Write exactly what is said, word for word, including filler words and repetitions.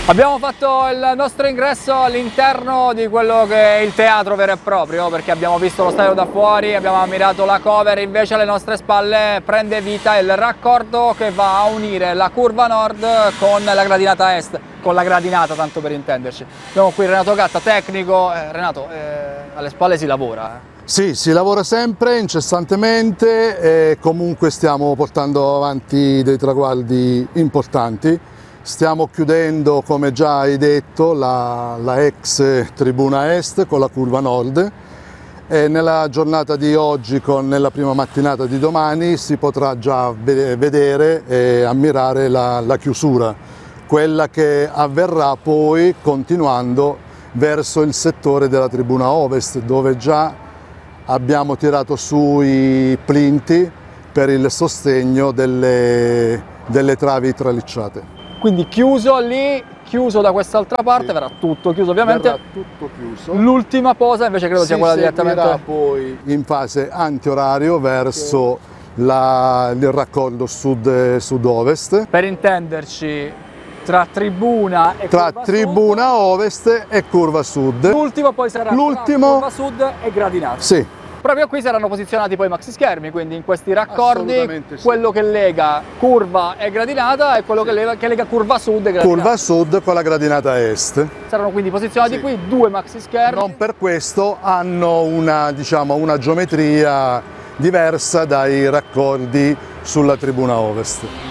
Abbiamo fatto il nostro ingresso all'interno di quello che è il teatro vero e proprio, perché abbiamo visto lo stadio da fuori, abbiamo ammirato la cover, invece alle nostre spalle prende vita il raccordo che va a unire la curva nord con la gradinata est, con la gradinata tanto per intenderci. Abbiamo qui Renato Gatta, tecnico. Eh, Renato, eh, alle spalle si lavora. Eh. Sì, si lavora sempre, incessantemente, e comunque stiamo portando avanti dei traguardi importanti. Stiamo chiudendo, come già hai detto, la, la ex tribuna est con la curva nord e nella giornata di oggi, con nella prima mattinata di domani, si potrà già vedere e ammirare la, la chiusura, quella che avverrà poi continuando verso il settore della tribuna ovest, dove già abbiamo tirato su i plinti per il sostegno delle, delle travi tralicciate. Quindi chiuso lì, chiuso da quest'altra parte, sì. Verrà tutto chiuso ovviamente. Verrà tutto chiuso. L'ultima posa invece credo si sia quella direttamente poi in fase antiorario verso la, il raccordo sud, sud-ovest. Per intenderci, tra tribuna e tra curva tribuna sud, ovest e curva sud. L'ultimo poi sarà L'ultimo, curva sud e gradinata. Sì. Proprio qui saranno posizionati poi i maxi schermi, quindi in questi raccordi sì. quello che lega curva e gradinata e quello sì. che, lega, che lega curva sud e gradinata. Curva sud con la gradinata est. Saranno quindi posizionati sì. qui due maxi schermi. Non per questo hanno una, diciamo, una geometria diversa dai raccordi sulla tribuna ovest.